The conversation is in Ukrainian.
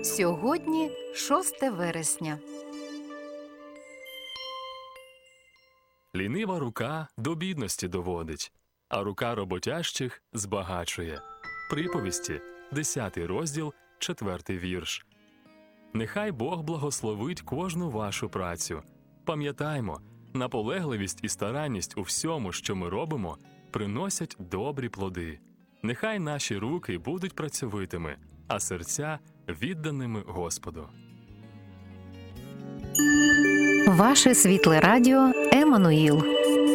Сьогодні 6 вересня. Лінива рука до бідності доводить, а рука роботящих збагачує. Приповісті, 10 розділ, 4 вірш. Нехай Бог благословить кожну вашу працю. Пам'ятаймо, наполегливість і старанність у всьому, що ми робимо, приносять добрі плоди. Нехай наші руки будуть працьовитими, а серця відданими Господу. Ваше світле радіо Еммануїл.